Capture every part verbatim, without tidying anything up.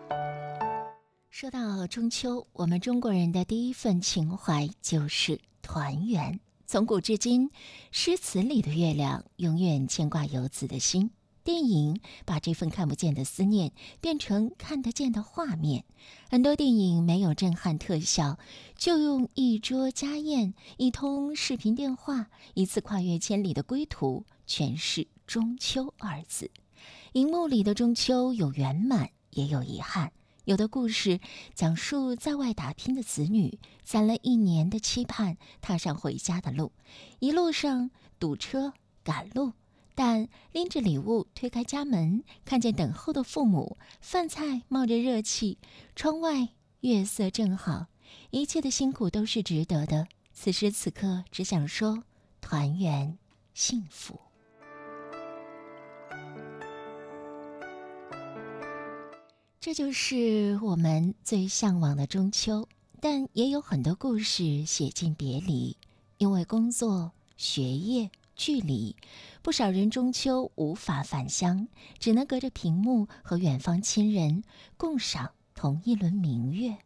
说到中秋，我们中国人的第一份情怀就是团圆。从古至今，诗词里的月亮永远牵挂游子的心。电影把这份看不见的思念变成看得见的画面。很多电影没有震撼特效，就用一桌家宴、一通视频电话、一次跨越千里的归途，诠释中秋二字。荧幕里的中秋有圆满，也有遗憾。有的故事讲述在外打拼的子女，攒了一年的期盼，踏上回家的路，一路上堵车赶路，但拎着礼物推开家门，看见等候的父母，饭菜冒着热气，窗外月色正好，一切的辛苦都是值得的。此时此刻，只想说团圆幸福。这就是我们最向往的中秋，但也有很多故事写尽别离，因为工作、学业、距离，不少人中秋无法返乡，只能隔着屏幕和远方亲人共赏同一轮明月。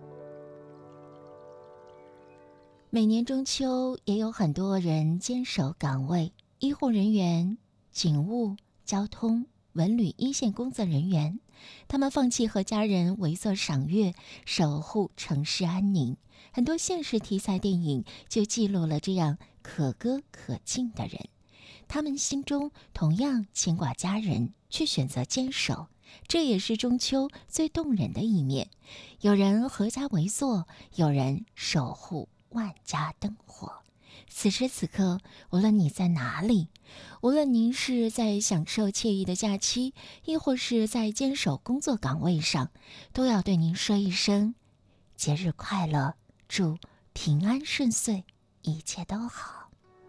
每年中秋也有很多人坚守岗位，医护人员、警务、交通、文旅一线工作人员，他们放弃和家人围坐赏月，守护城市安宁。很多现实题材电影就记录了这样可歌可敬的人，他们心中同样牵挂家人，却选择坚守。这也是中秋最动人的一面。有人阖家围坐，有人守护万家灯火。此时此刻，无论你在哪里，无论您是在享受惬意的假期，亦或是在坚守工作岗位上，都要对您说一声节日快乐，祝平安顺遂，一切都好。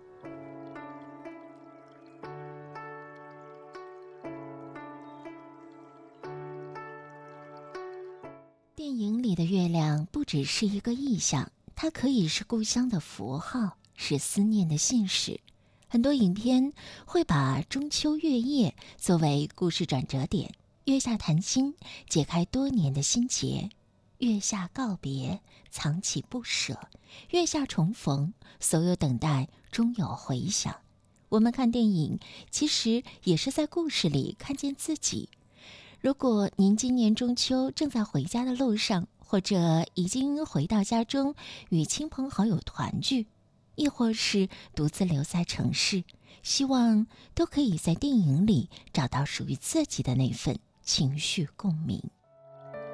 电影里的月亮不只是一个意象，它可以是故乡的符号，是思念的信使。很多影片会把中秋月夜作为故事转折点，月下谈心，解开多年的心结；月下告别，藏起不舍；月下重逢，所有等待终有回响。我们看电影，其实也是在故事里看见自己。如果您今年中秋正在回家的路上，或者已经回到家中与亲朋好友团聚，亦或是独自留在城市，希望都可以在电影里找到属于自己的那份情绪共鸣。